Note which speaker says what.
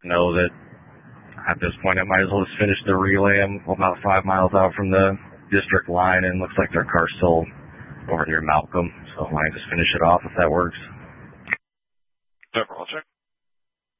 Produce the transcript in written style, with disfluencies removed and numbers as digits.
Speaker 1: know that at this point I might as well just finish the relay. I'm about 5 miles out from the district line, and looks like their car's still over near Malcolm, so I might just finish it off if that works.
Speaker 2: I'll check.